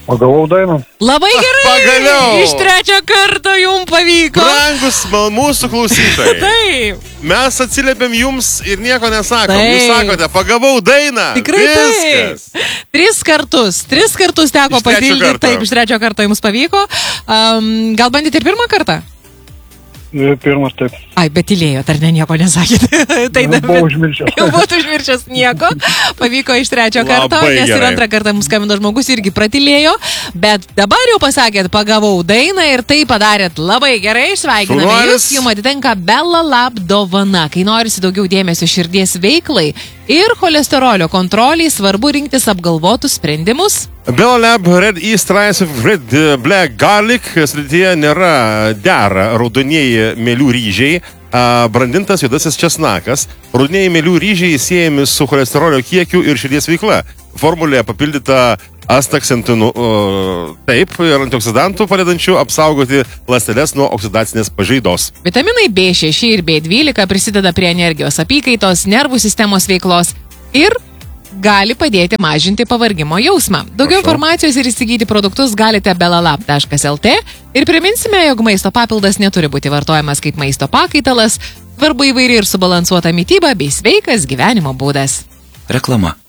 Pagavau dainą. Labai gerai. Pagaliau. Iš trečio karto jums pavyko. Brangus mūsų klausytojai. Taip. Mes atsiliepėm jums ir nieko nesakom. Taip. Jūs sakote, pagavau dainą. Tikrai Viskas. taip. Tris kartus teko Iš trečio papildyti. karto. Taip, iš trečio karto jums pavyko. Gal bandėte ir pirmą kartą? Pirmas taip. Ai, bet tylėjot, ar ne, nieko nesakėte. Tai Buvau užmiršęs. Jau būtų užmiršęs nieko. Pavyko iš trečio karto, Labai nes ir gerai. antrą kartą mums skambino žmogus irgi pratilėjo. Bet dabar jau pasakėt, pagavau dainą ir tai padarėt labai gerai. Sveikiname Šaunuolis. jūs. Jums atitenka Bella Lab dovana. Kai norisi daugiau dėmesio širdies veiklai ir cholesterolio kontroliai, svarbu rinktis apgalvotus sprendimus. Bella Lab Red East Rice of Red Black Garlic srityje nėra dera raudonieji mėlių ryžiai, brandintas juodasis česnakas. Raudonieji mėlių ryžiai siejami su cholesterolio kiekiu ir širdies veikla. Formulė papildyta astaksantinu, taip, ir antioksidantų padedančių apsaugoti ląsteles nuo oksidacinės pažaidos. Vitaminai B6 ir B12 prisideda prie energijos apykaitos, nervų sistemos veiklos ir gali padėti mažinti pavargimo jausmą. Daugiau informacijos ir įsigyti produktus galite belalab.lt ir priminsime, jog maisto papildas neturi būti vartojamas kaip maisto pakaitalas, svarbu įvairi ir subalansuota mityba bei sveikas gyvenimo būdas. Reklama.